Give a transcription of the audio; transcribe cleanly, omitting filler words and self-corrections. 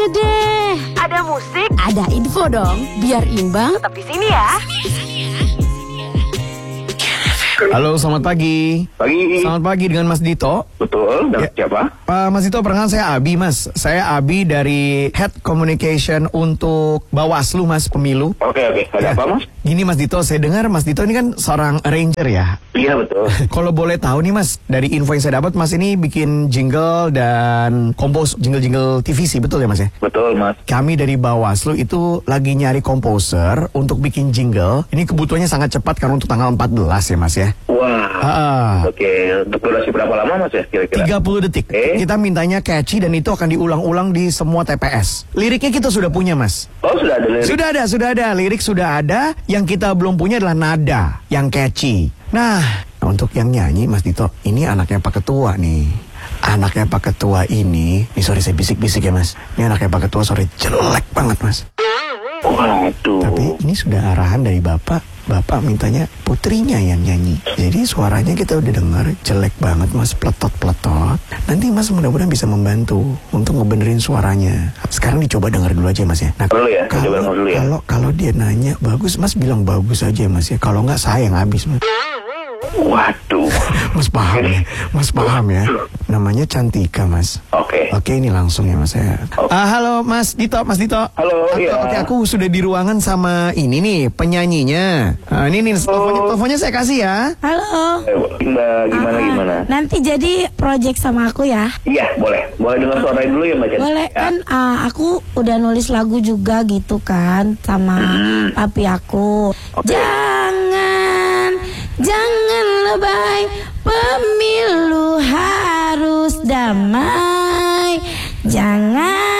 deh. Ada musik, ada info dong. Biar imbang, tetap di sini ya. Halo, selamat pagi. Pagi. Selamat pagi dengan Mas Dito. Betul, dengan siapa? Mas Dito, perkenalkan saya Abi, Mas. Saya Abi dari Head Communication untuk Bawaslu, Mas, pemilu. Oke, ada apa, Mas? Gini, Mas Dito, saya dengar Mas Dito ini kan seorang arranger ya. Iya, betul. Kalau boleh tahu nih, Mas, dari info yang saya dapat, Mas ini bikin jingle dan kompos jingle-jingle TVC, betul ya, Mas ya? Betul, Mas. Kami dari Bawaslu itu lagi nyari komposer untuk bikin jingle. Ini kebutuhannya sangat cepat karena untuk tanggal 14 ya, Mas ya. Wah. Oke, untuk durasi berapa lama, Mas ya, kira-kira? 30 detik. Kita mintanya catchy dan itu akan diulang-ulang di semua TPS. Liriknya kita sudah punya, Mas. Oh, sudah ada lirik? Sudah ada. Lirik sudah ada. Yang kita belum punya adalah nada yang catchy. Nah, untuk yang nyanyi, Mas Dito, ini anaknya Pak Ketua nih. Anaknya Pak Ketua ini sorry saya bisik-bisik ya, Mas. Ini anaknya Pak Ketua, sorry, jelek banget, Mas. Waduh. Tapi ini sudah arahan dari Bapak. Bapak mintanya putrinya yang nyanyi. Jadi suaranya kita udah dengar jelek banget, Mas, pletot-pletot. Nanti Mas mudah-mudahan bisa membantu untuk ngebenerin suaranya. Sekarang dicoba dengar dulu aja, Mas ya. Nah, kalau dia nanya bagus, Mas bilang bagus aja, Mas ya. Kalau nggak sayang habis, Mas. Waduh. Mas paham ya? Mas paham ya? Namanya Cantika, Mas. Oke, ini langsung ya, Mas ya. Halo, Mas Dito. Halo, iya. Oke, aku sudah di ruangan sama ini nih penyanyinya. Ini nih teleponnya saya kasih ya. Halo. Gimana? Nanti jadi project sama aku ya. Iya, boleh. Boleh dengar suaranya dulu ya, Mbak Jan? Boleh kan, aku udah nulis lagu juga gitu kan sama papi aku. Jangan lebay, pemilu harus damai. Jangan